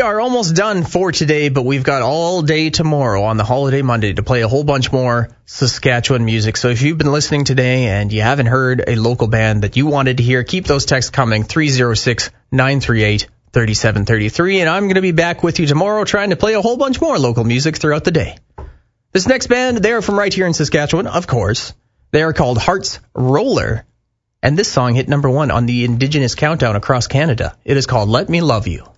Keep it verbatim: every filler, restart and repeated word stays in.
are almost done for today, but we've got all day tomorrow on the holiday Monday to play a whole bunch more Saskatchewan music. So if you've been listening today and you haven't heard a local band that you wanted to hear, keep those texts coming, three oh six, nine three eight, three seven three three. And I'm going to be back with you tomorrow trying to play a whole bunch more local music throughout the day. This next band, they're from right here in Saskatchewan, of course. They are called Hearts Roller. And this song hit number one on the Indigenous Countdown across Canada. It is called Let Me Love You.